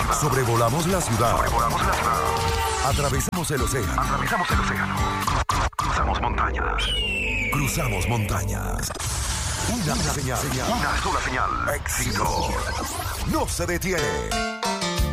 Sobrevolamos la ciudad. Atravesamos el océano. Cruzamos montañas. Cruzamos montañas. Una señal. Una sola señal. Éxito. No se detiene.